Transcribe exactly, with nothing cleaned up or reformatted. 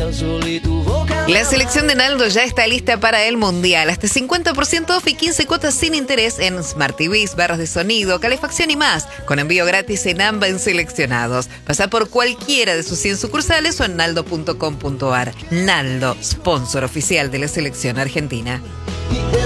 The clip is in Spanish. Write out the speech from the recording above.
azul y tu boca. La selección de Naldo ya está lista para el Mundial. Hasta cincuenta por ciento off y quince cuotas sin interés en Smart T Vs, barras de sonido, calefacción y más. Con envío gratis en A M B A en seleccionados. Pasa por cualquiera de sus cien sucursales o en naldo punto com punto ar. Naldo, sponsor oficial de la selección argentina. Y